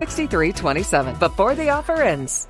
6327 before the offer ends.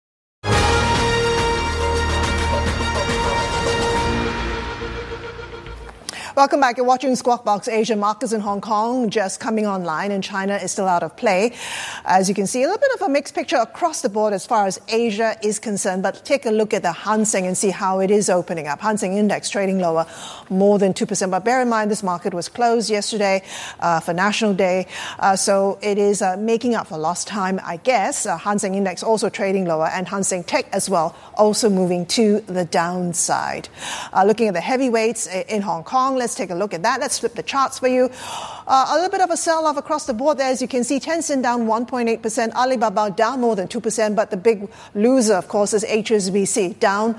Welcome back. You're watching Squawk Box Asia. Markets in Hong Kong just coming online, and China is still out of play. As you can see, a little bit of a mixed picture across the board as far as Asia is concerned. But take a look at the Hang Seng and see how it is opening up. Hang Seng Index trading lower, more than 2%. But bear in mind, this market was closed yesterday for National Day. So it is making up for lost time, I guess. Hang Seng Index also trading lower, and Hang Seng Tech as well, also moving to the downside. Looking at the heavyweights in Hong Kong, let's take a look at that. Let's flip the charts for you. A little bit of a sell-off across the board there. As you can see, Tencent down 1.8%, Alibaba down more than 2%, but the big loser, of course, is HSBC, down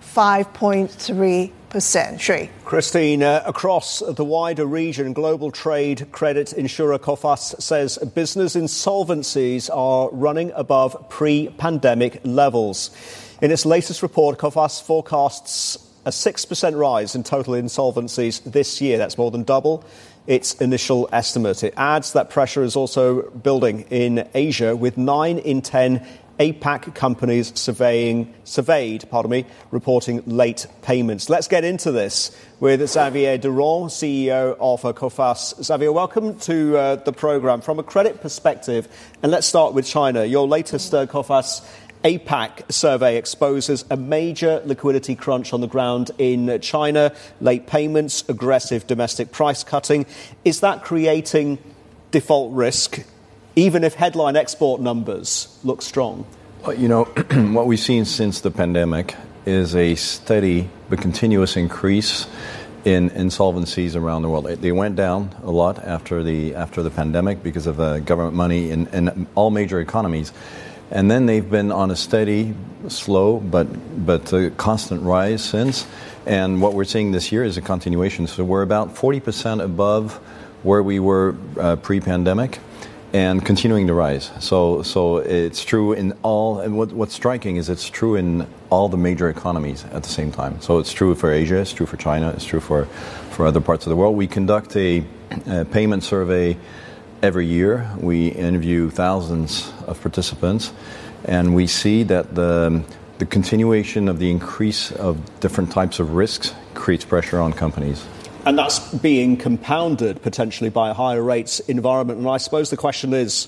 5.3%. Shui. Christine, across the wider region, global trade credit insurer Coface says business insolvencies are running above pre-pandemic levels. In its latest report, Coface forecasts a 6% rise in total insolvencies this year. That's more than double its initial estimate. It adds that pressure is also building in Asia, with 9 in 10 APAC companies surveyed, reporting late payments. Let's get into this with Xavier Durand, CEO of Coface. Xavier, welcome to the programme. From a credit perspective, and let's start with China. Your latest Coface APAC survey exposes a major liquidity crunch on the ground in China, late payments, aggressive domestic price cutting. Is that creating default risk, even if headline export numbers look strong? Well, what we've seen since the pandemic is a steady but continuous increase in insolvencies around the world. They went down a lot after the pandemic because of government money in all major economies. And then they've been on a steady, slow, but constant rise since. And what we're seeing this year is a continuation. So we're about 40% above where we were pre-pandemic and continuing to rise. So it's true in all, and what's striking is it's true in all the major economies at the same time. So it's true for Asia, it's true for China, it's true for other parts of the world. We conduct a payment survey every year. We interview thousands of participants, and we see that the continuation of the increase of different types of risks creates pressure on companies. And that's being compounded potentially by a higher rates environment. And I suppose the question is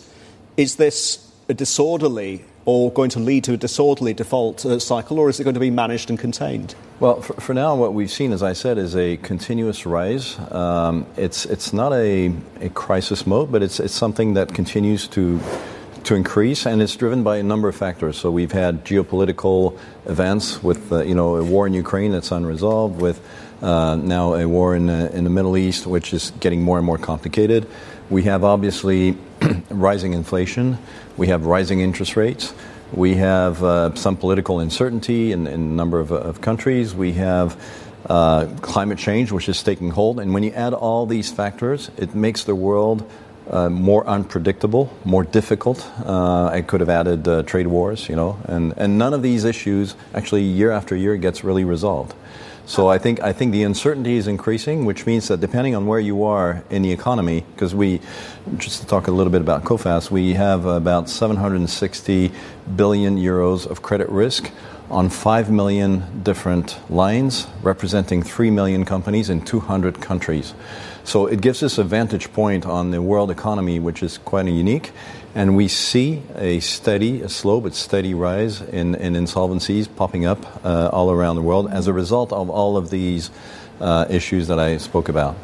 this a disorderly or going to lead to a disorderly default cycle, or is it going to be managed and contained? Well, for now, what we've seen, as I said, is a continuous rise. It's not a crisis mode, but it's something that continues to increase, and it's driven by a number of factors. So we've had geopolitical events with a war in Ukraine that's unresolved, with now a war in the Middle East, which is getting more and more complicated. We have obviously rising inflation. We have rising interest rates. We have some political uncertainty in a number of countries. We have climate change, which is taking hold. And when you add all these factors, it makes the world more unpredictable, more difficult. I could have added trade wars, and none of these issues actually year after year gets really resolved. So I think the uncertainty is increasing, which means that depending on where you are in the economy, because just to talk a little bit about Coface, we have about 760 billion euros of credit risk on 5 million different lines, representing 3 million companies in 200 countries. So it gives us a vantage point on the world economy, which is quite unique. And we see a slow but steady rise in insolvencies popping up all around the world as a result of all of these issues that I spoke about.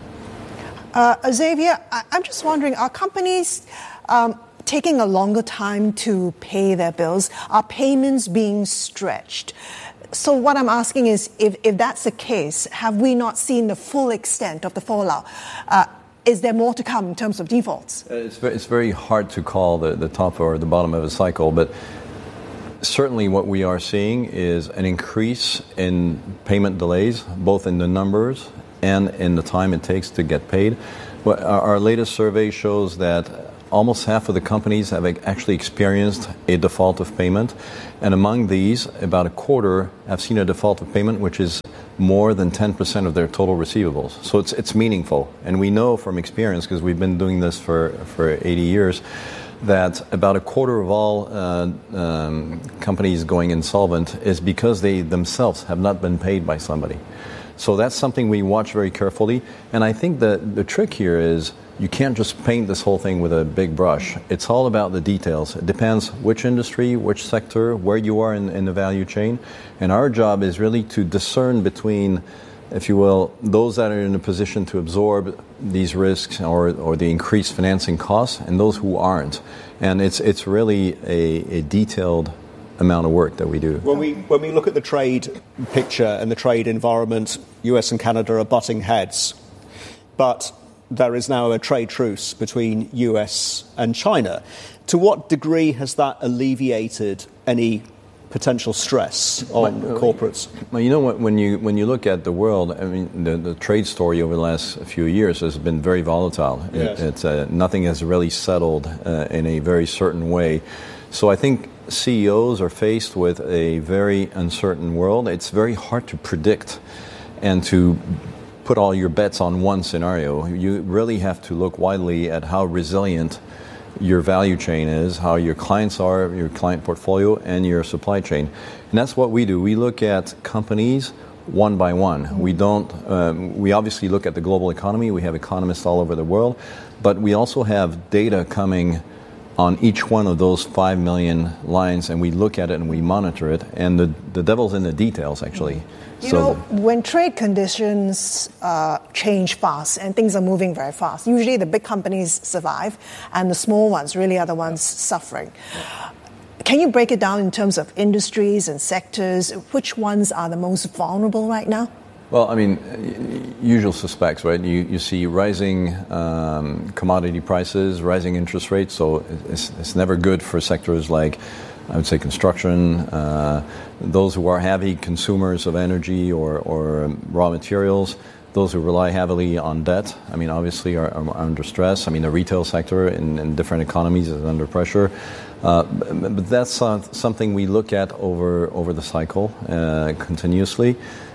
Xavier, I'm just wondering, are companies taking a longer time to pay their bills? Are payments being stretched? So what I'm asking is, if that's the case, have we not seen the full extent of the fallout? Is there more to come in terms of defaults? It's very hard to call the top or the bottom of a cycle, but certainly what we are seeing is an increase in payment delays, both in the numbers and in the time it takes to get paid. Our latest survey shows that almost half of the companies have actually experienced a default of payment. And among these, about a quarter have seen a default of payment, which is more than 10% of their total receivables. So it's meaningful. And we know from experience, because we've been doing this for 80 years, that about a quarter of all companies going insolvent is because they themselves have not been paid by somebody. So that's something we watch very carefully. And I think the trick here is you can't just paint this whole thing with a big brush. It's all about the details. It depends which industry, which sector, where you are in the value chain. And our job is really to discern between, if you will, those that are in a position to absorb these risks or the increased financing costs and those who aren't. And it's really a detailed amount of work that we do. When we look at the trade picture and the trade environment, US and Canada are butting heads. But there is now a trade truce between US and China. To what degree has that alleviated any potential stress on corporates? Well, you know what? When you look at the world, I mean, the trade story over the last few years has been very volatile. Yes. Nothing has really settled in a very certain way. So I think CEOs are faced with a very uncertain world. It's very hard to predict and to put all your bets on one scenario. You really have to look widely at how resilient your value chain is, how your clients are, your client portfolio, and your supply chain. And that's what we do. We look at companies one by one. We don't. We obviously look at the global economy. We have economists all over the world, but we also have data coming on each one of those 5 million lines, and we look at it and we monitor it. And the devil's in the details, actually. You know, when trade conditions change fast and things are moving very fast, usually the big companies survive and the small ones really are the ones suffering. Can you break it down in terms of industries and sectors? Which ones are the most vulnerable right now? Well, I mean, usual suspects, right? You see rising commodity prices, rising interest rates, so it's never good for sectors like, I would say, construction, those who are heavy consumers of energy or raw materials, those who rely heavily on debt, I mean, obviously are under stress. I mean, the retail sector in different economies is under pressure. But that's something we look at over the cycle continuously.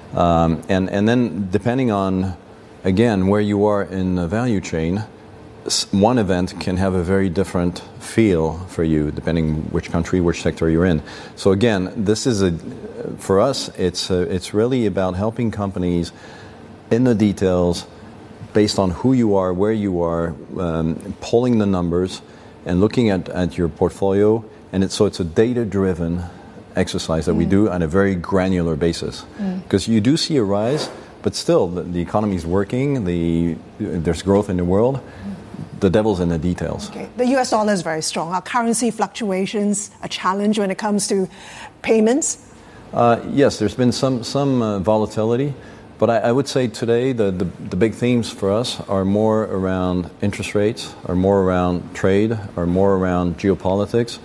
And then depending on, again, where you are in the value chain, one event can have a very different feel for you, depending which country, which sector you're in. So again, this is for us, it's really about helping companies in the details, based on who you are, where you are, pulling the numbers, and looking at your portfolio. And it's a data-driven exercise that we do on a very granular basis, because you do see a rise, but still the economy is working. There's growth in the world. The devil's in the details. Okay. The US dollar is very strong. Are currency fluctuations a challenge when it comes to payments? Yes, there's been some volatility, but I would say today the big themes for us are more around interest rates, are more around trade, are more around geopolitics,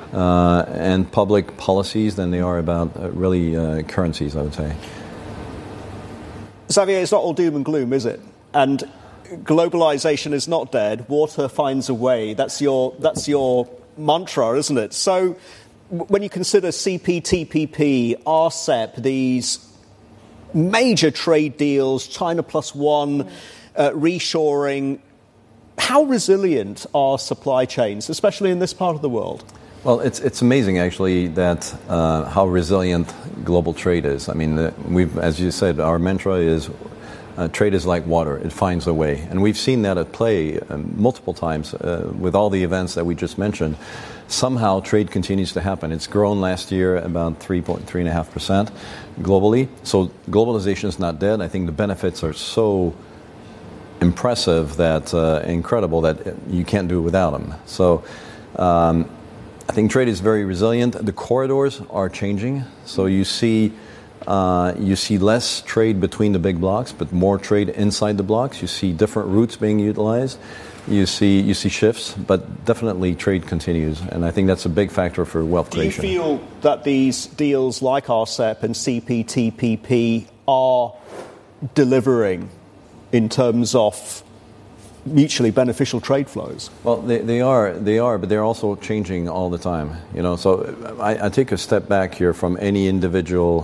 and public policies than they are about really currencies, I would say. Xavier, it's not all doom and gloom, is it? And globalization is not dead. Water finds a way. That's your mantra, isn't it? So when you consider CPTPP, RCEP, these major trade deals, China plus one, reshoring, how resilient are supply chains, especially in this part of the world? Well, it's amazing, actually, that how resilient global trade is. I mean, as you said, our mantra is trade is like water. It finds a way. And we've seen that at play multiple times with all the events that we just mentioned. Somehow trade continues to happen. It's grown last year about 3.5% globally. So globalization is not dead. I think the benefits are so impressive, that incredible, that you can't do it without them. So I think trade is very resilient. The corridors are changing. So you see less trade between the big blocks, but more trade inside the blocks. You see different routes being utilized. You see shifts, but definitely trade continues, and I think that's a big factor for wealth creation. Do you feel that these deals like RCEP and CPTPP are delivering in terms of mutually beneficial trade flows? Well, they are, but they're also changing all the time. So I take a step back here from any individual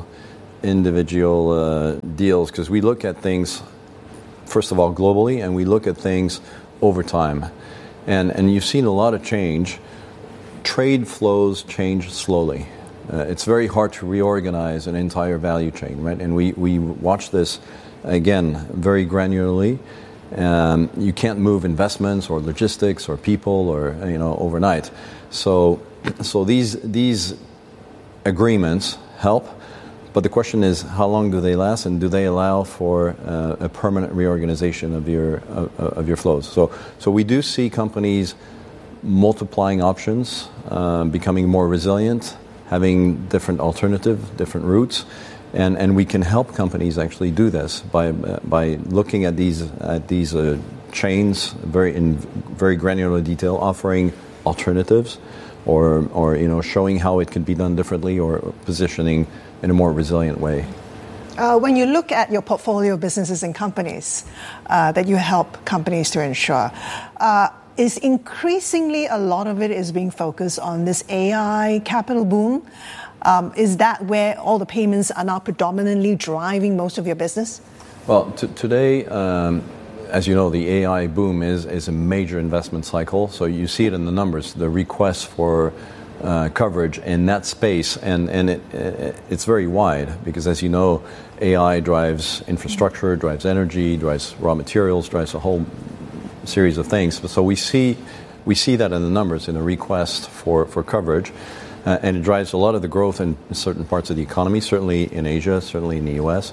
deals, because we look at things, first of all, globally, and we look at things over time. And you've seen a lot of change. Trade flows change slowly. It's very hard to reorganize an entire value chain, right? And we watch this, again, very granularly. You can't move investments or logistics or people or overnight. So these agreements help, but the question is, how long do they last, and do they allow for a permanent reorganization of your flows? So we do see companies multiplying options, becoming more resilient, having different routes. And we can help companies actually do this by looking at these chains in very granular detail, offering alternatives, or showing how it can be done differently, or positioning in a more resilient way. When you look at your portfolio of businesses and companies that you help companies to insure, is increasingly a lot of it is being focused on this AI capital boom? Is that where all the payments are now predominantly driving most of your business? Well, today, as you know, the AI boom is a major investment cycle. So you see it in the numbers, the requests for coverage in that space, and it's very wide, because, as you know, AI drives infrastructure, drives energy, drives raw materials, drives a whole series of things. So we see that in the numbers, in the request for coverage. And it drives a lot of the growth in certain parts of the economy, certainly in Asia, certainly in the U.S.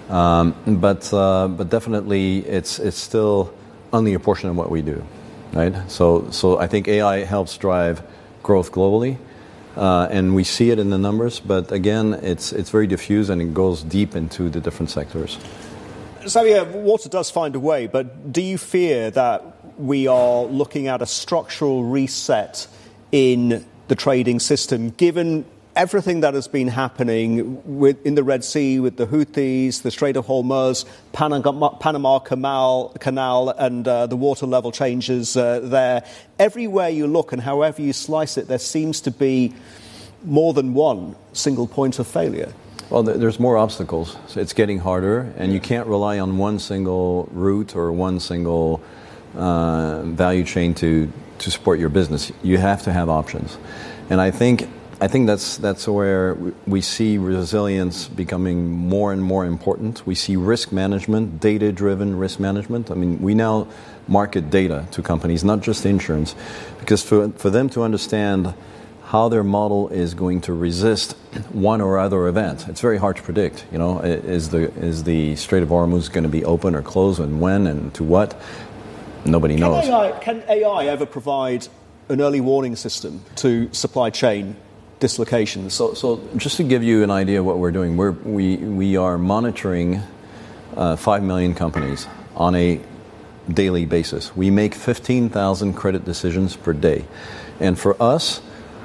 But definitely it's still only a portion of what we do, right? So I think AI helps drive growth globally, and we see it in the numbers. But again, it's very diffuse, and it goes deep into the different sectors. Xavier, water does find a way, but do you fear that we are looking at a structural reset in the trading system, given everything that has been happening in the Red Sea with the Houthis, the Strait of Hormuz, Panama Canal, and the water level changes there? Everywhere you look and however you slice it, there seems to be more than one single point of failure. Well, there's more obstacles. So it's getting harder, and you can't rely on one single route or one single value chain to support your business. You have to have options, and I think that's where we see resilience becoming more and more important. We see risk management, data-driven risk management. I mean, we now market data to companies, not just insurance, because for them to understand how their model is going to resist one or other event, it's very hard to predict. Is the Strait of Hormuz going to be open or closed, and when and to what? Nobody knows. Can AI ever provide an early warning system to supply chain dislocations? So just to give you an idea of what we're doing, we are monitoring 5 million companies on a daily basis. We make 15,000 credit decisions per day. And for us,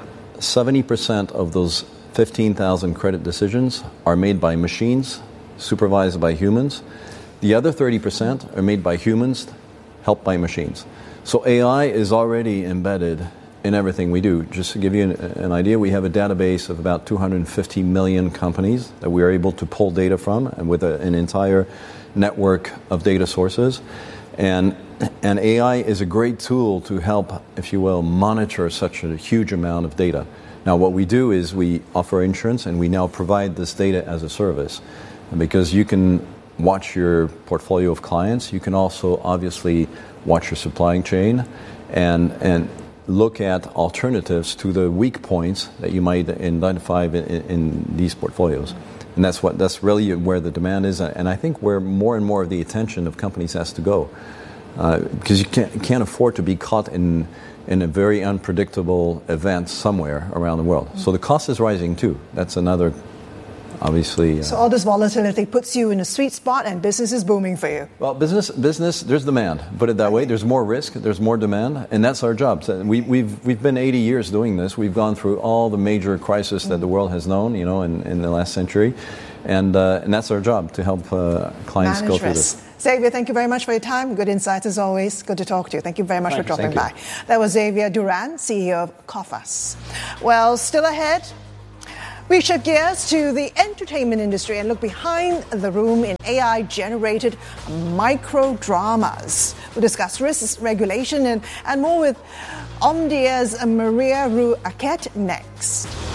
70% of those 15,000 credit decisions are made by machines, supervised by humans. The other 30% are made by humans, helped by machines. So AI is already embedded in everything we do. Just to give you an idea, we have a database of about 250 million companies that we are able to pull data from, and with an entire network of data sources. And AI is a great tool to help, if you will, monitor such a huge amount of data. Now, what we do is we offer insurance, and we now provide this data as a service. And because you can watch your portfolio of clients, you can also obviously watch your supply chain and look at alternatives to the weak points that you might identify in these portfolios. And that's really where the demand is, and I think where more and more of the attention of companies has to go, because you can't afford to be caught in a very unpredictable event somewhere around the world. So the cost is rising too. That's another, obviously. So all this volatility puts you in a sweet spot, and business is booming for you. Well, business, there's demand. Put it that way. There's more risk. There's more demand, and that's our job. So we've been 80 years doing this. We've gone through all the major crises that the world has known, in the last century, and that's our job, to help clients go through this. Xavier, thank you very much for your time. Good insights as always. Good to talk to you. Thank you very much for dropping by. That was Xavier Durand, CEO of Coface. Well, still ahead, We shift gears to the entertainment industry and look behind the room in AI-generated micro-dramas. We'll discuss risks, regulation, and more with Omdia's Maria Ru Arquette next.